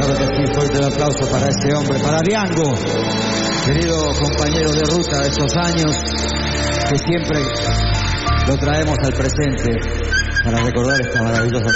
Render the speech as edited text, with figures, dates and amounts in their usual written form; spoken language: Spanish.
Claro que sí, fuerte el aplauso para este hombre, para Diango, querido compañero de ruta de estos años, que siempre lo traemos al presente para recordar esta maravillosa